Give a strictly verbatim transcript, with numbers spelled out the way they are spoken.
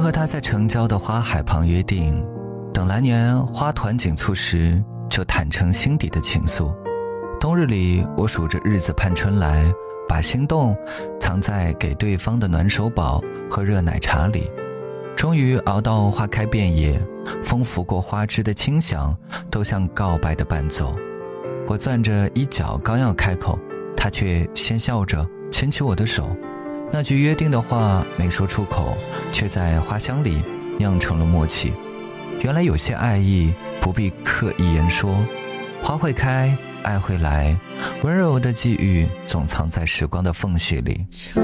和他在城郊的花海旁约定，等来年花团锦簇时，就坦诚心底的情愫。冬日里，我数着日子盼春来，把心动藏在给对方的暖手宝和热奶茶里。终于熬到花开遍野，风拂过花枝的清响，都像告白的伴奏。我攥着衣角刚要开口，他却先笑着牵起我的手。那句约定的话没说出口，却在花香里酿成了默契。原来有些爱意不必刻意言说，花会开，爱会来，温柔的际遇总藏在时光的缝隙里。 春